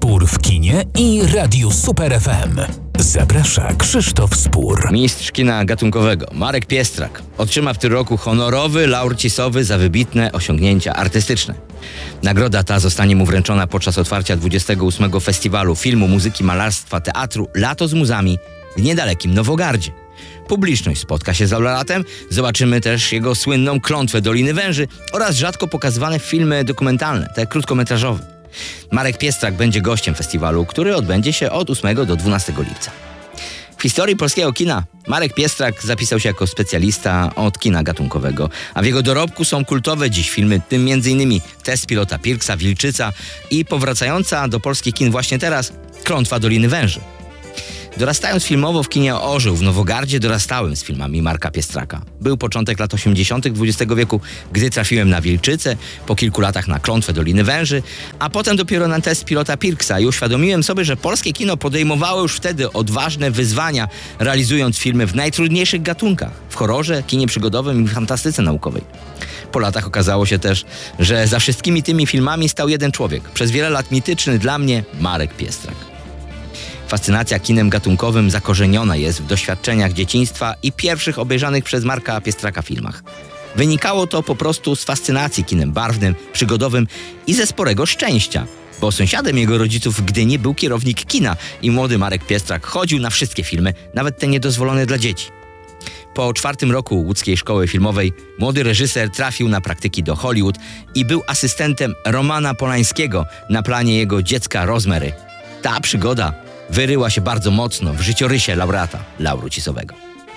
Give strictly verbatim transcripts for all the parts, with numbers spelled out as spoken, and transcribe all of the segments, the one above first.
Spór w kinie i Radiu Super F M. Zaprasza Krzysztof Spór. Mistrz kina gatunkowego Marek Piestrak otrzyma w tym roku honorowy laur cisowy za wybitne osiągnięcia artystyczne. Nagroda ta zostanie mu wręczona podczas otwarcia dwudziestego ósmego Festiwalu Filmu, Muzyki, Malarstwa, Teatru Lato z Muzami w niedalekim Nowogardzie. Publiczność spotka się z laureatem, zobaczymy też jego słynną Klątwę Doliny Węży oraz rzadko pokazywane filmy dokumentalne, te krótkometrażowe. Marek Piestrak będzie gościem festiwalu, który odbędzie się od ósmego do dwunastego lipca. W historii polskiego kina Marek Piestrak zapisał się jako specjalista od kina gatunkowego, a w jego dorobku są kultowe dziś filmy, tym między innymi Test pilota Pirksa, Wilczyca i powracająca do polskich kin właśnie teraz Klątwa Doliny Węży. Dorastając filmowo w kinie Orzeł w Nowogardzie, dorastałem z filmami Marka Piestraka. Był początek lat osiemdziesiątych dwudziestego wieku, gdy trafiłem na Wilczycę, po kilku latach na Klątwę Doliny Węży, a potem dopiero na Test pilota Pirksa i uświadomiłem sobie, że polskie kino podejmowało już wtedy odważne wyzwania, realizując filmy w najtrudniejszych gatunkach, w horrorze, kinie przygodowym i fantastyce naukowej. Po latach okazało się też, że za wszystkimi tymi filmami stał jeden człowiek, przez wiele lat mityczny dla mnie Marek Piestrak. Fascynacja kinem gatunkowym zakorzeniona jest w doświadczeniach dzieciństwa i pierwszych obejrzanych przez Marka Piestraka filmach. Wynikało to po prostu z fascynacji kinem barwnym, przygodowym i ze sporego szczęścia, bo sąsiadem jego rodziców w Gdyni był kierownik kina i młody Marek Piestrak chodził na wszystkie filmy, nawet te niedozwolone dla dzieci. Po czwartym roku łódzkiej szkoły filmowej młody reżyser trafił na praktyki do Hollywood i był asystentem Romana Polańskiego na planie jego dziecka Rosemary. Ta przygoda wyryła się bardzo mocno w życiorysie laureata lauru cisowego.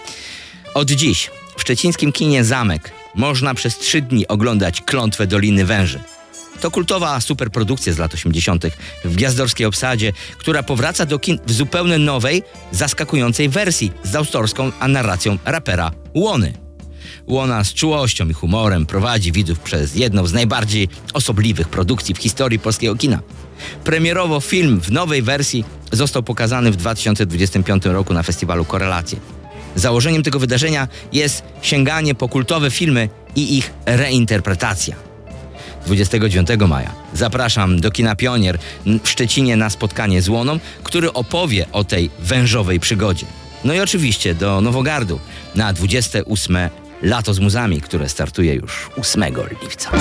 Od dziś w szczecińskim kinie Zamek można przez trzy dni oglądać Klątwę Doliny Węży. To kultowa superprodukcja z lat osiemdziesiątych w gwiazdorskiej obsadzie, która powraca do kin w zupełnie nowej, zaskakującej wersji z autorską narracją rapera Łony. Łona z czułością i humorem prowadzi widzów przez jedną z najbardziej osobliwych produkcji w historii polskiego kina. Premierowo film w nowej wersji został pokazany w dwa tysiące dwudziestym piątym roku na festiwalu Korelacje. Założeniem tego wydarzenia jest sięganie po kultowe filmy i ich reinterpretacja. dwudziestego dziewiątego maja zapraszam do kina Pionier w Szczecinie na spotkanie z Łoną, który opowie o tej wężowej przygodzie. No i oczywiście do Nowogardu na dwudzieste ósme Lato z Muzami, które startuje już ósmego lipca.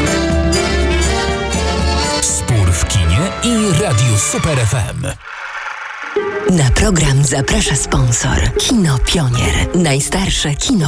Spór w kinie i Radiu Super F M. Na program zaprasza sponsor Kino Pionier. Najstarsze kino